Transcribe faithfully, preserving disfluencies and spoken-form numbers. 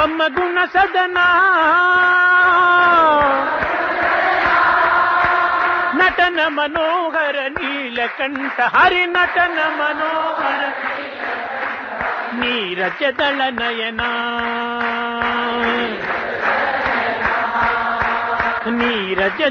अनुपम गुण सदना नटन मनोहर नीलकंठ हरि नटन मनोहर नीरज दल नयना नीरज